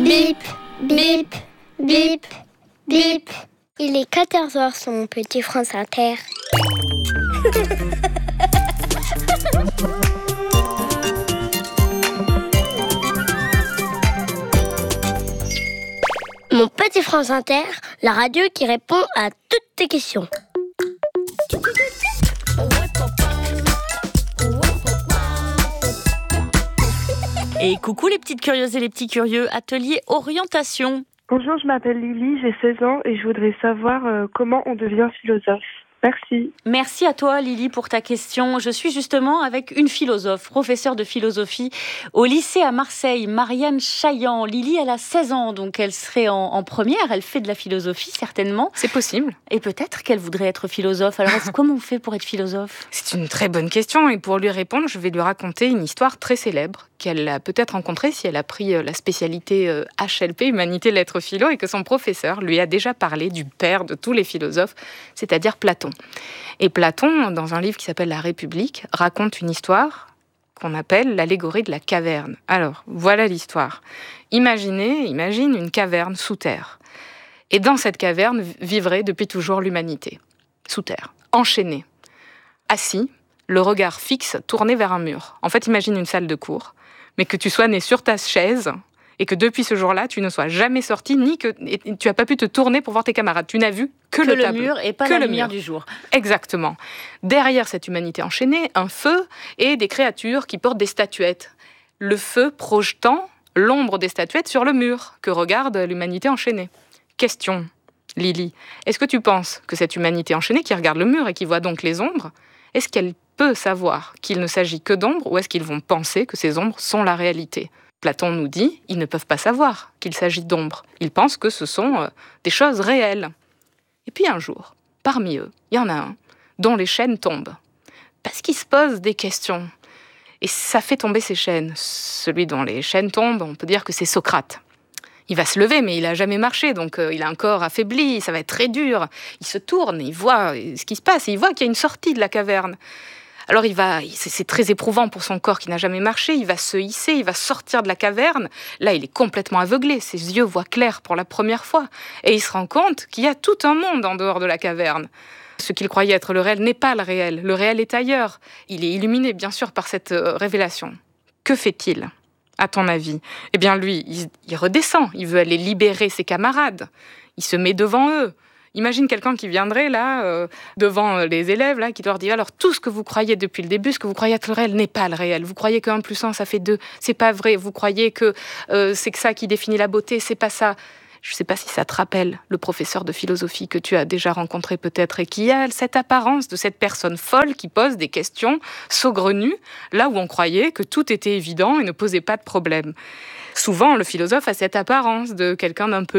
Bip, bip, bip, bip. Il est 14h sur mon petit France Inter. Mon petit France Inter, la radio qui répond à toutes tes questions. Et coucou les petites curieuses et les petits curieux, atelier orientation. Bonjour, je m'appelle Lily, j'ai 16 ans et je voudrais savoir comment on devient philosophe. Merci. Merci à toi Lily pour ta question. Je suis justement avec une philosophe, professeure de philosophie au lycée à Marseille, Marianne Chaillan. Lily, elle a 16 ans, donc elle serait en première, elle fait de la philosophie certainement. C'est possible. Et peut-être qu'elle voudrait être philosophe. Alors comment on fait pour être philosophe ? C'est une très bonne question et pour lui répondre, je vais lui raconter une histoire très célèbre qu'elle a peut-être rencontrée si elle a pris la spécialité HLP, Humanité, Lettres, Philo, et que son professeur lui a déjà parlé du père de tous les philosophes, c'est-à-dire Platon. Et Platon, dans un livre qui s'appelle La République, raconte une histoire qu'on appelle l'allégorie de la caverne. Alors, voilà l'histoire. Imagine une caverne sous terre. Et dans cette caverne vivrait depuis toujours l'humanité. Sous terre, enchaînée, assis, le regard fixe tourné vers un mur. En fait, imagine une salle de cours, mais que tu sois né sur ta chaise et que depuis ce jour-là, tu ne sois jamais sorti, ni que tu n'as pas pu te tourner pour voir tes camarades. Tu n'as vu que le tableau. mur et pas la lumière du jour. Exactement. Derrière cette humanité enchaînée, un feu et des créatures qui portent des statuettes. Le feu projetant l'ombre des statuettes sur le mur que regarde l'humanité enchaînée. Question, Lily, est-ce que tu penses que cette humanité enchaînée qui regarde le mur et qui voit donc les ombres, est-ce qu'elle peut savoir qu'il ne s'agit que d'ombres ou est-ce qu'ils vont penser que ces ombres sont la réalité ? Platon nous dit, ils ne peuvent pas savoir qu'il s'agit d'ombres. Ils pensent que ce sont des choses réelles. Et puis un jour, parmi eux, il y en a un dont les chaînes tombent. Parce qu'il se pose des questions. Et ça fait tomber ses chaînes. Celui dont les chaînes tombent, on peut dire que c'est Socrate. Il va se lever, mais il n'a jamais marché, donc il a un corps affaibli, ça va être très dur. Il se tourne, il voit ce qui se passe, et il voit qu'il y a une sortie de la caverne. Alors c'est très éprouvant pour son corps qui n'a jamais marché, il va se hisser, il va sortir de la caverne. Là, il est complètement aveuglé, ses yeux voient clair pour la première fois. Et il se rend compte qu'il y a tout un monde en dehors de la caverne. Ce qu'il croyait être le réel n'est pas le réel est ailleurs. Il est illuminé, bien sûr, par cette révélation. Que fait-il, à ton avis ? Eh bien, lui, il redescend, il veut aller libérer ses camarades. Il se met devant eux. Imagine quelqu'un qui viendrait là, devant les élèves, là, qui leur dit « Alors, tout ce que vous croyez depuis le début, ce que vous croyez être le réel n'est pas le réel. Vous croyez que 1 + 1, ça fait 2. C'est pas vrai. Vous croyez que c'est que ça qui définit la beauté. C'est pas ça. » Je ne sais pas si ça te rappelle le professeur de philosophie que tu as déjà rencontré peut-être et qui a cette apparence de cette personne folle qui pose des questions saugrenues, là où on croyait que tout était évident et ne posait pas de problème. Souvent, le philosophe a cette apparence de quelqu'un d'un peu